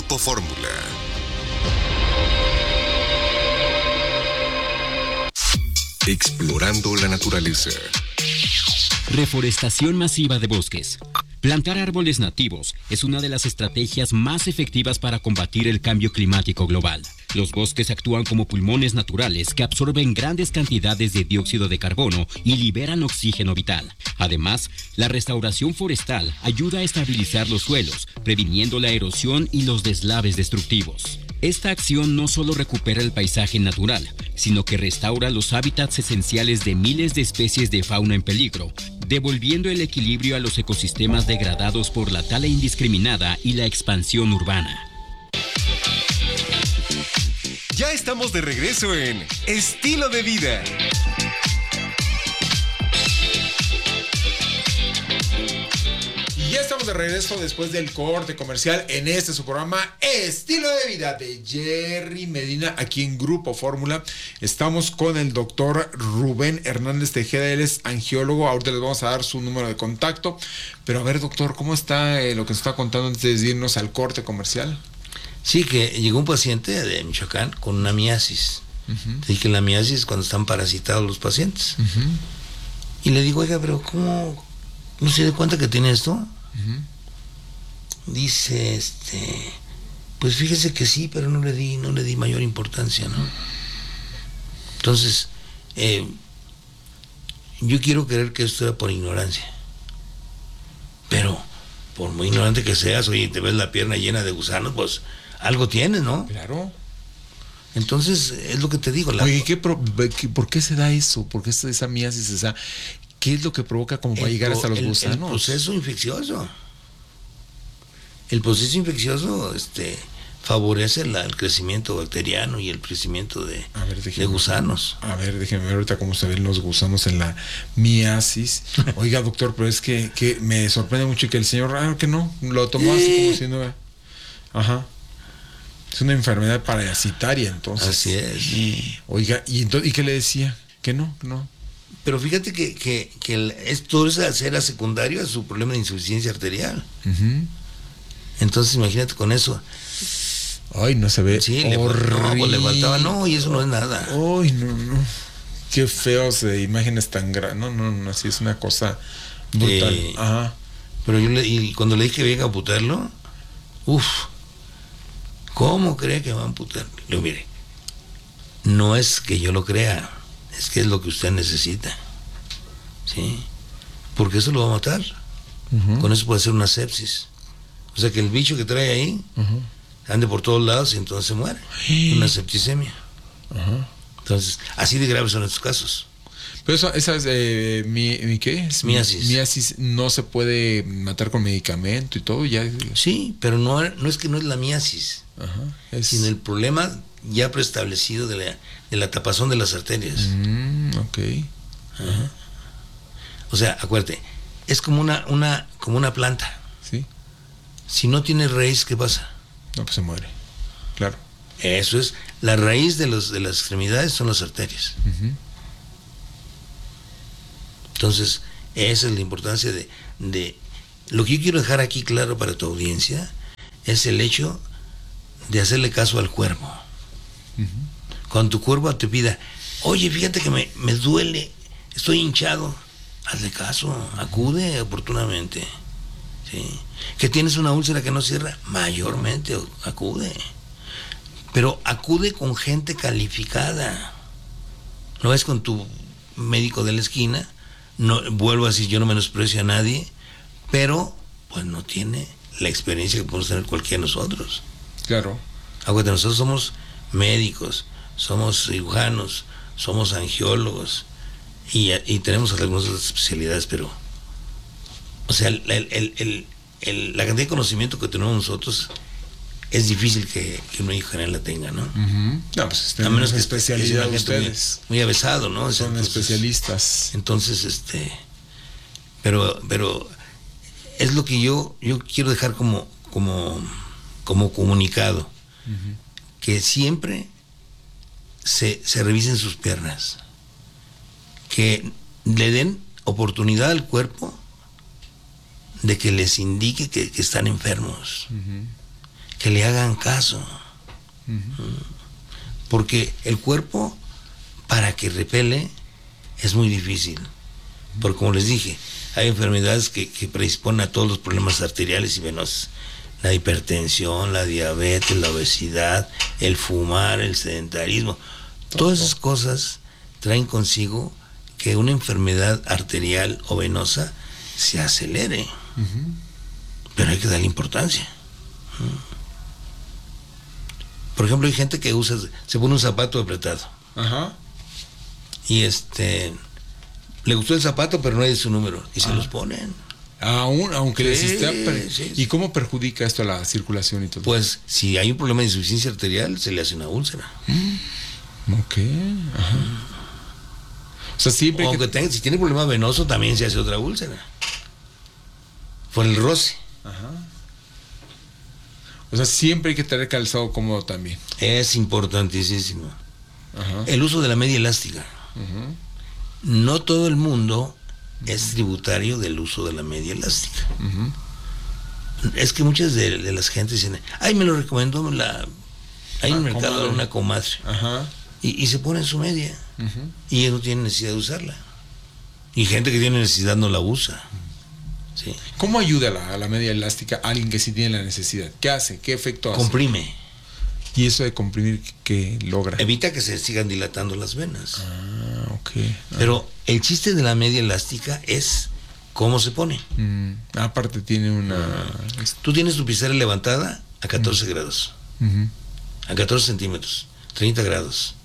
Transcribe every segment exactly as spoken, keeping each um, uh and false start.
Grupo Fórmula. Explorando la naturaleza. Reforestación masiva de bosques. Plantar árboles nativos es una de las estrategias más efectivas para combatir el cambio climático global. Los bosques actúan como pulmones naturales que absorben grandes cantidades de dióxido de carbono y liberan oxígeno vital. Además, la restauración forestal ayuda a estabilizar los suelos, previniendo la erosión y los deslaves destructivos. Esta acción no solo recupera el paisaje natural, sino que restaura los hábitats esenciales de miles de especies de fauna en peligro, devolviendo el equilibrio a los ecosistemas degradados por la tala indiscriminada y la expansión urbana. Ya estamos de regreso en Estilo de Vida. Y ya estamos de regreso después del corte comercial en este su programa Estilo de Vida de Jerry Medina, aquí en Grupo Fórmula. Estamos con el doctor Rubén Hernández Tejeda, él es angiólogo. Ahorita les vamos a dar su número de contacto. Pero a ver, doctor, ¿cómo está eh, lo que nos está contando antes de irnos al corte comercial? Sí, que llegó un paciente de Michoacán con una miasis. Uh-huh. Dije que la miasis es cuando están parasitados los pacientes. Uh-huh. Y le digo, oiga, pero ¿cómo no se da cuenta que tiene esto? Uh-huh. Dice, este, pues fíjese que sí, pero no le di, no le di mayor importancia, ¿no? Entonces, eh, yo quiero creer que esto era por ignorancia. Pero, por muy ignorante que seas, oye, te ves la pierna llena de gusanos, pues algo tienes, ¿no? Claro. Entonces, es lo que te digo. La... Oye, ¿qué pro, qué, ¿por qué se da eso? ¿Por qué esa, esa miasis, esa, qué es lo que provoca como para el, llegar hasta los el, gusanos? El proceso infeccioso. El proceso infeccioso este, favorece la, el crecimiento bacteriano y el crecimiento de, a ver, déjeme, de gusanos. A ver, déjeme ver ahorita cómo se ven los gusanos en la miasis. Oiga, doctor, pero es que, que me sorprende mucho que el señor, ah, que no, lo tomó así como diciendo, ajá. Es una enfermedad parasitaria, entonces. Así es. Y, oiga, ¿y, entonces, ¿y qué le decía? Que no, que no. Pero fíjate que, que, que el, esto era secundario a su problema de insuficiencia arterial. Uh-huh. Entonces, imagínate con eso. Ay, no se ve. Sí, le, no, pues, le faltaba, no, y eso no es nada. Ay, no, no. Qué feos de imágenes tan grandes. No, no, no, así es una cosa brutal. Eh, Ajá. Pero yo le, y cuando le dije que venga a amputarlo, uff. ¿Cómo cree que va a amputar? Le digo, mire, no es que yo lo crea, es que es lo que usted necesita, ¿sí? Porque eso lo va a matar. Uh-huh. Con eso puede ser una sepsis. O sea que el bicho que trae ahí uh-huh. ande por todos lados y entonces se muere. Uh-huh. Una septicemia. Uh-huh. Entonces, así de graves son estos casos. Pero eso, esa es, eh, mi, mi, ¿qué? Es miasis. Miasis no se puede matar con medicamento y todo, ya. Sí, pero no, no es que no es la miasis. Ajá, es... sino el problema ya preestablecido de la, de la tapazón de las arterias. Mm, ok. Ajá. O sea, acuérdate, es como una, una, como una planta. Sí. Si no tiene raíz, ¿qué pasa? No, pues se muere. Claro. Eso es, la raíz de los de las extremidades son las arterias. Uh-huh. Entonces, esa es la importancia de, de... Lo que yo quiero dejar aquí claro para tu audiencia es el hecho de hacerle caso al cuerpo. Uh-huh. Cuando tu cuerpo te pida, oye, fíjate que me, me duele, estoy hinchado, hazle caso, acude oportunamente. ¿Sí? Que tienes una úlcera que no cierra, mayormente acude. Pero acude con gente calificada. No es con tu médico de la esquina. No, vuelvo a decir, yo no menosprecio a nadie, pero pues no tiene la experiencia que podemos tener cualquiera de nosotros. Claro. Acuérdate, nosotros somos médicos, somos cirujanos, somos angiólogos y, y tenemos algunas especialidades, pero o sea, el, el, el, el, la cantidad de conocimiento que tenemos nosotros es difícil que, que un médico general la tenga, ¿no? Uh-huh. No, pues a menos que especialidad de ustedes. Muy, muy avesado, ¿no? Son entonces, especialistas. Entonces, este, pero, pero es lo que yo, yo quiero dejar como, como, como comunicado, uh-huh. que siempre se, se revisen sus piernas, que le den oportunidad al cuerpo de que les indique que, que están enfermos. Uh-huh. que le hagan caso. Uh-huh. Porque el cuerpo, para que repele, es muy difícil. Porque como les dije, hay enfermedades que, que predisponen a todos los problemas arteriales y venosos. La hipertensión, la diabetes, la obesidad, el fumar, el sedentarismo. Todas esas cosas traen consigo que una enfermedad arterial o venosa se acelere. Uh-huh. Pero hay que darle importancia. Por ejemplo, hay gente que usa, se pone un zapato apretado. Ajá. Y este, le gustó el zapato, pero no hay su número. Y se ah. los ponen. Aún, aunque sí, les esté per- sí, ¿Y cómo perjudica esto a la circulación y todo? Pues, si hay un problema de insuficiencia arterial, se le hace una úlcera. Mm. Ok. Ajá. Mm. O sea, siempre. O aunque que... tenga, si tiene problema venoso, también se hace otra úlcera. Por el roce. Ajá. O sea, siempre hay que tener calzado cómodo también. Es importantísimo. Ajá. El uso de la media elástica. Uh-huh. No todo el mundo uh-huh. es tributario del uso de la media elástica. Uh-huh. Es que muchas de, de las gentes dicen, ay, me lo recomendó la... Hay en el mercado comadre. Una comadre. Ajá. Y, y se pone en su media. Uh-huh. Y ellos no tienen necesidad de usarla. Y gente que tiene necesidad no la usa. Sí. ¿Cómo ayuda la, a la media elástica a alguien que sí tiene la necesidad? ¿Qué hace? ¿Qué efecto hace? Comprime. ¿Y eso de comprimir qué logra? Evita que se sigan dilatando las venas. Ah, ok. Ah. Pero el chiste de la media elástica es cómo se pone. Mm. Aparte tiene una... Tú tienes tu pizarra levantada a catorce uh-huh. grados. Uh-huh. A catorce centímetros. treinta grados.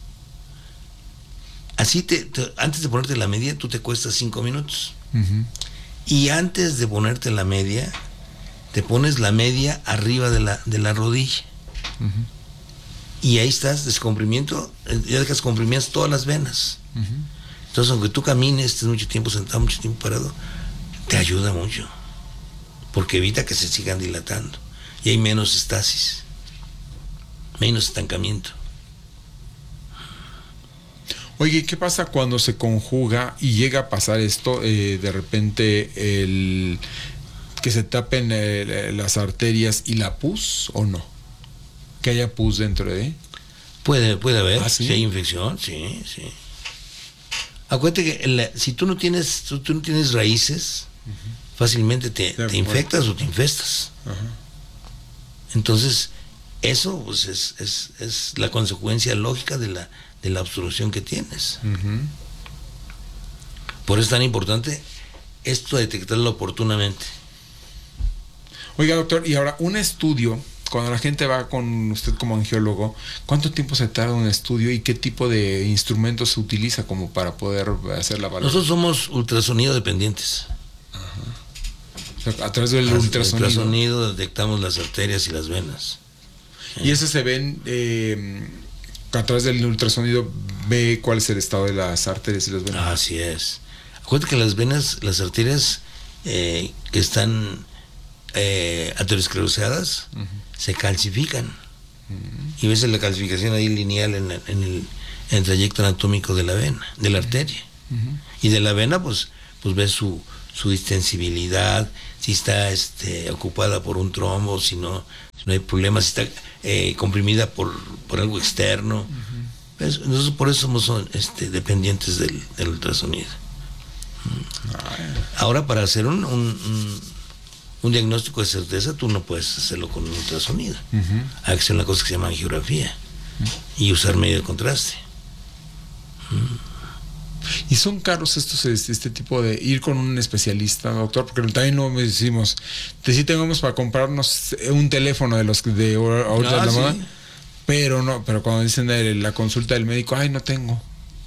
Así te, te, antes de ponerte la media, tú te cuestas cinco minutos. Uh-huh. Y antes de ponerte la media, te pones la media arriba de la, de la rodilla. Uh-huh. Y ahí estás, descomprimiento, ya dejas comprimidas todas las venas. Uh-huh. Entonces, aunque tú camines, estés mucho tiempo sentado, mucho tiempo parado, te ayuda mucho. Porque evita que se sigan dilatando. Y hay menos estasis, menos estancamiento. Oye, ¿qué pasa cuando se conjuga y llega a pasar esto, eh, de repente, el que se tapen eh, las arterias y la pus o no? ¿Que haya pus dentro de...? Puede, puede haber, ¿Ah, sí? Si hay infección, sí, sí. Acuérdate que la, si tú no tienes, tú, tú no tienes raíces, uh-huh. fácilmente te, te infectas o te infestas. Uh-huh. Entonces, eso pues es, es, es la consecuencia lógica de la de la obstrucción que tienes. Uh-huh. Por eso es tan importante esto de detectarlo oportunamente. Oiga, doctor, y ahora un estudio, cuando la gente va con usted como angiólogo, ¿cuánto tiempo se tarda un estudio y qué tipo de instrumentos se utiliza como para poder hacer la valoración? Nosotros somos ultrasonido dependientes. Uh-huh. O sea, a través del ultrasonido. ultrasonido detectamos las arterias y las venas. Y eso se ven... Eh, a través del ultrasonido ve cuál es el estado de las arterias y las venas. Así es. Acuérdate que las venas, las arterias eh, que están eh, aterosclerosadas uh-huh. se calcifican. Uh-huh. Y ves la calcificación ahí lineal en, la, en, el, en el trayecto anatómico de la vena, de la arteria. Uh-huh. Y de la vena, pues, pues ves su, su distensibilidad, si está este, ocupada por un trombo, si no, si no hay problemas, si está eh, comprimida por, por algo externo. Uh-huh. Es, nosotros por eso somos este, dependientes del, del ultrasonido. Uh-huh. Ahora, para hacer un, un, un, un diagnóstico de certeza, tú no puedes hacerlo con un ultrasonido. Uh-huh. Hay que hacer una cosa que se llama angiografía uh-huh. y usar medio de contraste. Uh-huh. ¿Y son caros estos, este tipo de ir con un especialista, doctor? Porque también no me decimos, te sí tenemos para comprarnos un teléfono de los de ahorita ah, de la sí. moda, pero no, pero cuando dicen de la consulta del médico, ay, no tengo.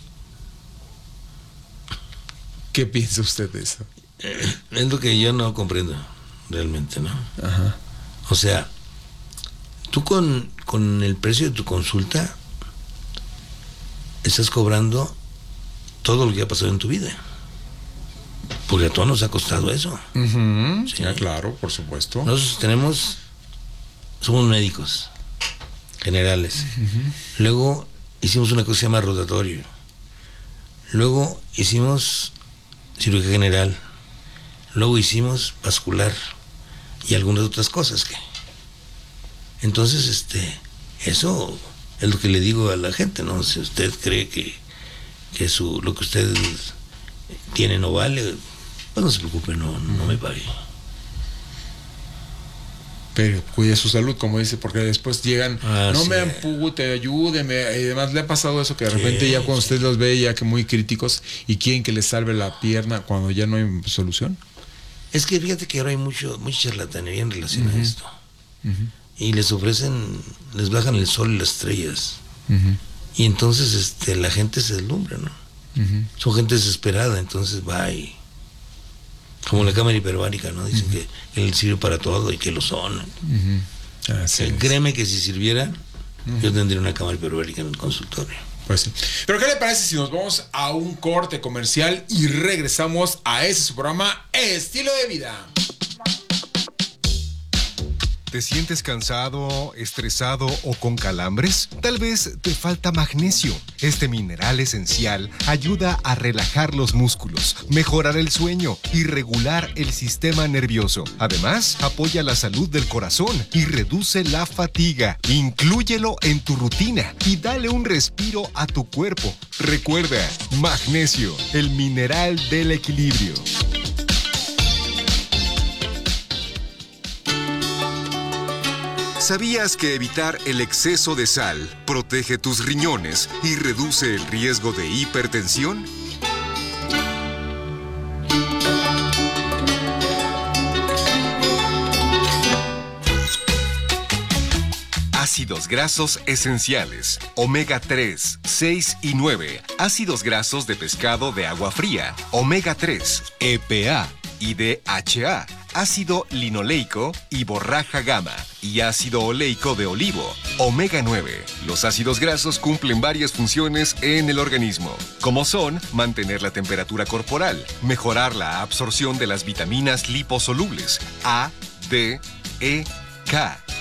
¿Qué piensa usted de eso? Eh, es lo que yo no comprendo realmente, ¿no? Ajá. O sea, tú con, con el precio de tu consulta estás cobrando todo lo que ha pasado en tu vida, porque a todos nos ha costado eso. Uh-huh. ¿Sí? Sí, claro, por supuesto. Nosotros tenemos, somos médicos generales. Uh-huh. Luego hicimos una cosa que se llama rotatorio. Luego hicimos cirugía general. Luego hicimos vascular y algunas otras cosas que Entonces, este, eso es lo que le digo a la gente, ¿no? Si usted cree que, que su, lo que usted tiene no vale, pues no se preocupe, no, no me pague. Pero cuide su salud, como dice, porque después llegan, Ah, no sí. me ampute, ayúdeme. Y además le ha pasado eso que de repente Sí, ya cuando sí. usted los ve ya que muy críticos y quieren que les salve la pierna cuando ya no hay solución. Es que fíjate que ahora hay mucho, mucha charlatanería en relación Uh-huh. a esto. Uh-huh. Y les ofrecen, les bajan el sol y las estrellas. Uh-huh. Y entonces este, la gente se deslumbra, ¿no? Uh-huh. Son gente desesperada, entonces va y... Como la cámara hiperbárica, ¿no? Dicen uh-huh. que él sirve para todo y que lo son. Uh-huh. Así es. Créeme que si sirviera, Uh-huh. yo tendría una cámara hiperbárica en el consultorio. Pues sí. Pero ¿qué le parece si nos vamos a un corte comercial y regresamos a ese su programa Estilo de Vida? ¿Te sientes cansado, estresado o con calambres? Tal vez te falta magnesio. Este mineral esencial ayuda a relajar los músculos, mejorar el sueño y regular el sistema nervioso. Además, apoya la salud del corazón y reduce la fatiga. Inclúyelo en tu rutina y dale un respiro a tu cuerpo. Recuerda, magnesio, el mineral del equilibrio. ¿Sabías que evitar el exceso de sal protege tus riñones y reduce el riesgo de hipertensión? Ácidos grasos esenciales, omega tres, seis y nueve, ácidos grasos de pescado de agua fría, omega tres, E P A y D H A, ácido linoleico y borraja gamma, y ácido oleico de olivo, omega nueve. Los ácidos grasos cumplen varias funciones en el organismo, como son mantener la temperatura corporal, mejorar la absorción de las vitaminas liposolubles A, D, E, K,